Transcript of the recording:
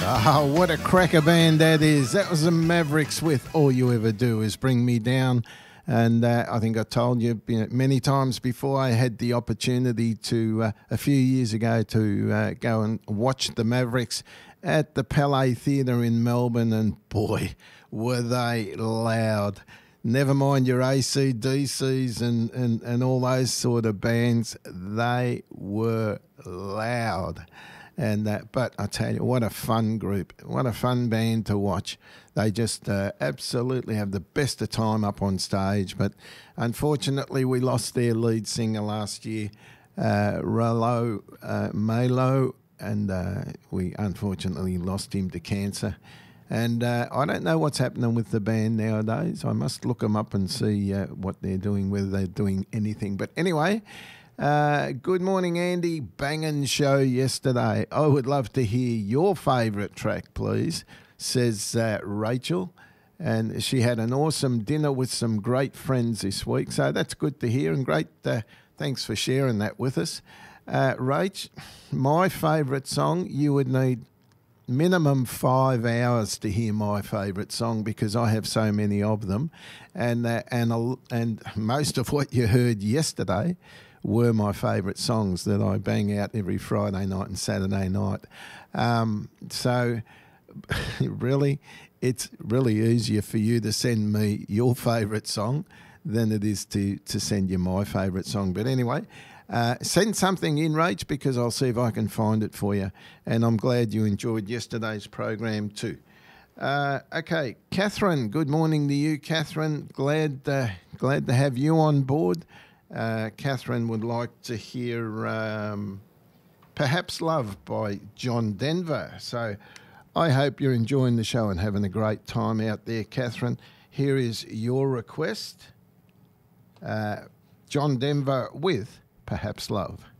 Oh, what a cracker band that is. That was the Mavericks with All You Ever Do Is Bring Me Down. And I think I told you, many times before, I had the opportunity to, a few years ago, to go and watch the Mavericks at the Palais Theatre in Melbourne. And boy, were they loud. Never mind your AC/DCs and all those sort of bands. They were loud. But I tell you, what a fun group. What a fun band to watch. They just absolutely have the best of time up on stage. But unfortunately, we lost their lead singer last year, Rollo Malo, and we unfortunately lost him to cancer. And I don't know what's happening with the band nowadays. I must look them up and see what they're doing, whether they're doing anything. But anyway... good morning, Andy. Bangin' show yesterday. I would love to hear your favourite track, please, says Rachel. And she had an awesome dinner with some great friends this week. So that's good to hear, and great. Thanks for sharing that with us. Rach, my favourite song, you would need minimum 5 hours to hear my favourite song because I have so many of them. And most of what you heard yesterday were my favourite songs that I bang out every Friday night and Saturday night. So really, it's really easier for you to send me your favourite song than it is to send you my favourite song. But anyway, send something in, Rach, because I'll see if I can find it for you. And I'm glad you enjoyed yesterday's program too. Okay, Catherine, good morning to you, Catherine. Glad to have you on board. Catherine would like to hear Perhaps Love by John Denver. So I hope you're enjoying the show and having a great time out there, Catherine. Here is your request. John Denver with Perhaps Love.